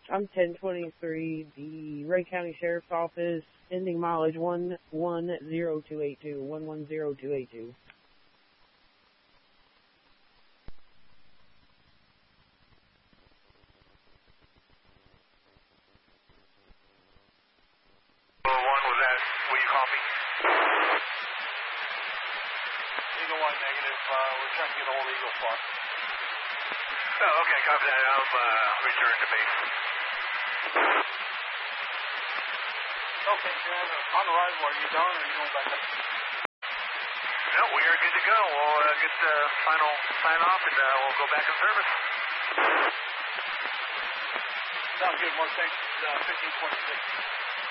I'm 1023, the Wright County Sheriff's Office, ending mileage 110282, 110282. Was that, will you copy? Eagle 1 negative, we're trying to get a hold of Eagle 4. Oh, okay, copy that. I'll return to base. Okay, Jan, on arrival, are you down or are you going back up? No, we are good to go. We'll get the final sign off and we'll go back in service. Sounds good, Mark. Thanks. 1526.